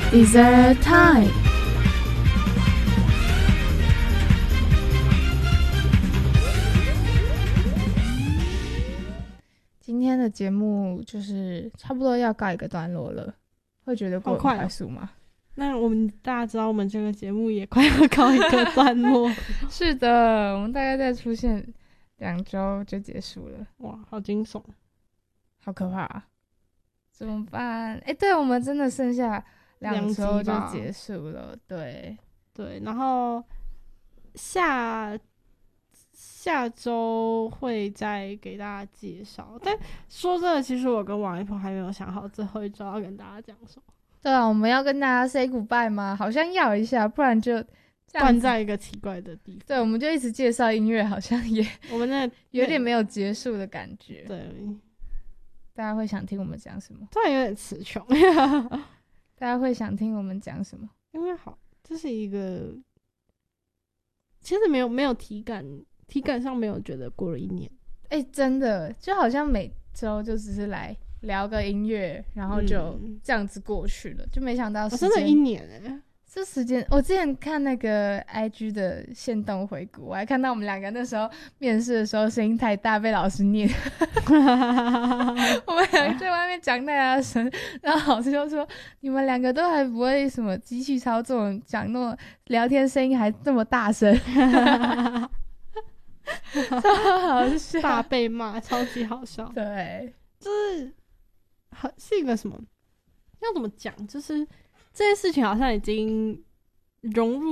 Dessert time。今天的节目就是差不多要告一个段落了，会觉得过得快速吗？ 那我们大家知道我们这个节目也快要告一个段落。 是的，我们大概再出现2周就结束了。 哇，好惊悚， 好可怕啊！怎么办？对，我们真的剩下2周就结束了。对， 然后下周会再给大家介绍。但说真的，其实我跟王一鹏还没有想好最后一周要跟大家讲什么。对啊，我们要跟大家 say goodbye 吗？好像要一下，不然就关在一个奇怪的地方。 对，我们就一直介绍音乐，好像也我们那有点没有结束的感觉。 对， 大家会想听我们讲什么？ 突然有点词穷。 大家会想听我们讲什么？ 因为好，这是一个其实没有体感上没有觉得过了1年。 真的就好像每周就只是来聊个音乐，然后就这样子过去了，就没想到时间真的1年这时间，我之前看那个 IG 的限动回顾，我还看到我们2个那时候面试的时候声音太大，被老师念。我们2个在外面讲太大声，然后老师就说：“你们2个都还不会什么机器操作，讲那种聊天声音还这么大声。”超好笑， 大被骂，超级好笑。 对， 是一个什么？要怎么讲？就是这件事情好像已经融入